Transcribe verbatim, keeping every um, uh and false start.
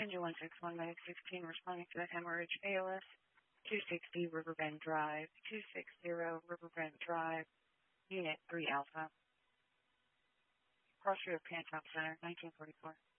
Engine one six one, Medic sixteen, responding to the hemorrhage, A L S two sixty, Riverbend Drive, two sixty, Riverbend Drive, Unit three Alpha. Crossfield Pantop Center, nineteen forty-four.